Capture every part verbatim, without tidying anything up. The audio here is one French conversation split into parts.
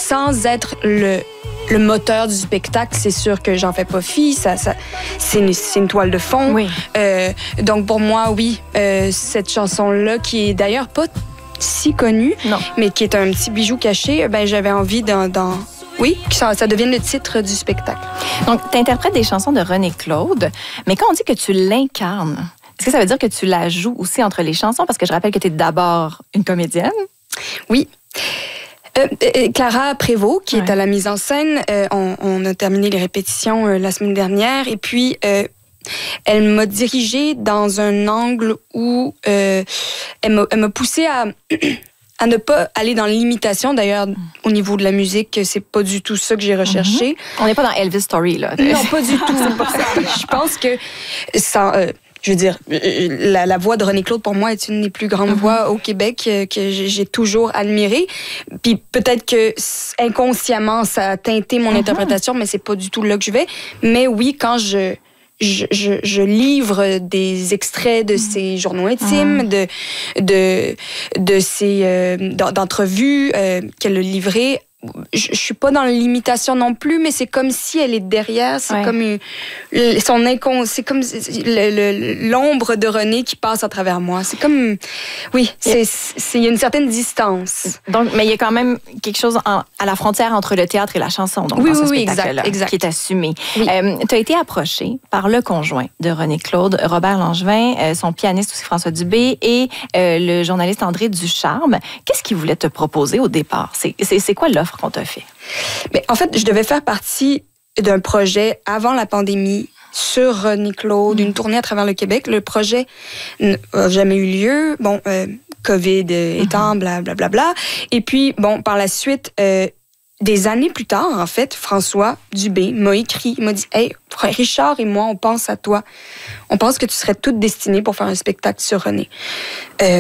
sans être le, le moteur du spectacle, c'est sûr que j'en fais pas fi. Ça, ça, c'est, une, c'est une toile de fond. Oui. Euh, donc, pour moi, oui, euh, cette chanson-là, qui est d'ailleurs pas si connue, non. mais qui est un petit bijou caché, ben, j'avais envie d'en... d'en oui, que ça, ça devienne le titre du spectacle. Donc, tu interprètes des chansons de René Claude, mais quand on dit que tu l'incarnes, est-ce que ça veut dire que tu la joues aussi entre les chansons? Parce que je rappelle que tu es d'abord une comédienne. Oui. Euh, euh, Clara Prévost, qui ouais. est à la mise en scène, euh, on, on a terminé les répétitions euh, la semaine dernière, et puis euh, elle m'a dirigée dans un angle où euh, elle m'a, elle m'a poussée à... à ne pas aller dans l'imitation. D'ailleurs, au niveau de la musique, c'est pas du tout ça que j'ai recherché. Mm-hmm. On n'est pas dans Elvis Story, là. Non, pas du tout. C'est pas ça. Je pense que ça... Euh, je veux dire, la, la voix de René Claude, pour moi, est une des plus grandes mm-hmm. voix au Québec euh, que j'ai, j'ai toujours admirée. Puis peut-être que inconsciemment, ça a teinté mon mm-hmm. interprétation, mais c'est pas du tout là que je vais. Mais oui, quand je... Je, je, je livre des extraits de ses journaux intimes, de, de, de ses euh, d'entrevues euh, qu'elle a livrées. Je, je suis pas dans l'imitation non plus, mais c'est comme si elle est derrière. C'est ouais. comme une, son incon, c'est comme le, le, l'ombre de René qui passe à travers moi. C'est comme, oui, c'est, c'est, il y a une certaine distance. Donc, mais il y a quand même quelque chose en, à la frontière entre le théâtre et la chanson. Donc, oui, dans oui, ce oui, spectacle-là, exact, exact. qui est assumé. Oui. Euh, tu as été approché par le conjoint de René Claude, Robert Langevin, euh, son pianiste aussi François Dubé et euh, le journaliste André Ducharme. Qu'est-ce qu'il voulait te proposer au départ? C'est, c'est, c'est quoi l'offre qu'on t'a fait? Mais en fait, je devais faire partie d'un projet avant la pandémie sur René Claude, mmh. une tournée à travers le Québec. Le projet n'a jamais eu lieu. Bon, euh, COVID mmh. étant, blablabla. Bla, bla, bla. Et puis, bon, par la suite, euh, des années plus tard, en fait, François Dubé m'a écrit, il m'a dit « Hey, Richard et moi, on pense à toi. On pense que tu serais toute destinée pour faire un spectacle sur René. Euh, »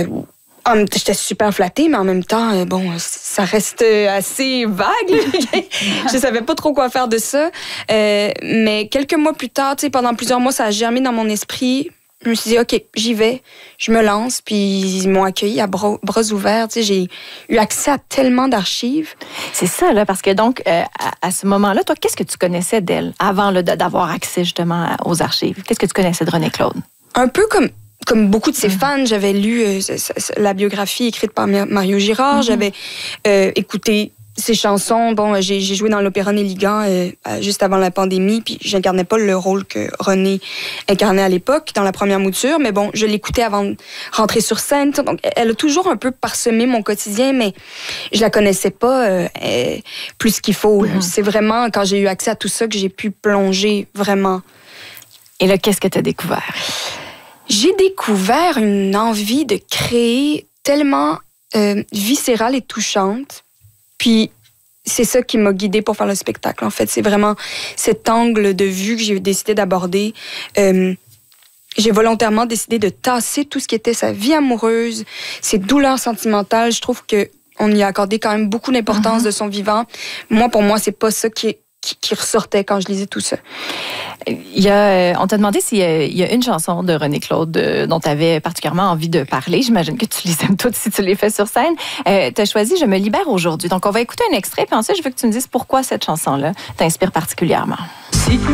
J'étais super flattée, mais en même temps, bon, ça reste assez vague. Je savais pas trop quoi faire de ça. Euh, mais quelques mois plus tard, tu sais, pendant plusieurs mois, ça a germé dans mon esprit. Je me suis dit, OK, j'y vais, je me lance. Puis ils m'ont accueilli à bras, bras ouverts. Tu sais, j'ai eu accès à tellement d'archives. C'est ça, là, parce que donc, euh, à, à ce moment-là, toi, qu'est-ce que tu connaissais d'elle avant là, d'avoir accès justement aux archives? Qu'est-ce que tu connaissais de René Claude? Un peu comme... Comme beaucoup de ses fans, j'avais lu euh, la biographie écrite par Mario Girard, mm-hmm. j'avais euh, écouté ses chansons. Bon, j'ai, j'ai joué dans l'opéra Néligan euh, juste avant la pandémie, puis j'incarnais pas le rôle que René incarnait à l'époque, dans la première mouture, mais bon, je l'écoutais avant de rentrer sur scène. Donc, elle a toujours un peu parsemé mon quotidien, mais je la connaissais pas euh, euh, plus qu'il faut. Mm-hmm. C'est vraiment quand j'ai eu accès à tout ça que j'ai pu plonger vraiment. Et là, qu'est-ce que tu as découvert? J'ai découvert une envie de créer tellement euh, viscérale et touchante. Puis c'est ça qui m'a guidée pour faire le spectacle. En fait, c'est vraiment cet angle de vue que j'ai décidé d'aborder. Euh, j'ai volontairement décidé de tasser tout ce qui était sa vie amoureuse, ses douleurs sentimentales. Je trouve que on y a accordé quand même beaucoup d'importance mm-hmm. de son vivant. Moi, pour moi, c'est pas ça qui est Qui, qui ressortait quand je lisais tout ça. Il y a, on t'a demandé s'il y a, il y a une chanson de René Claude de, dont tu avais particulièrement envie de parler. J'imagine que tu les aimes toutes si tu les fais sur scène. Euh, tu as choisi « Je me libère aujourd'hui ». Donc, on va écouter un extrait, puis ensuite, je veux que tu me dises pourquoi cette chanson-là t'inspire particulièrement. Si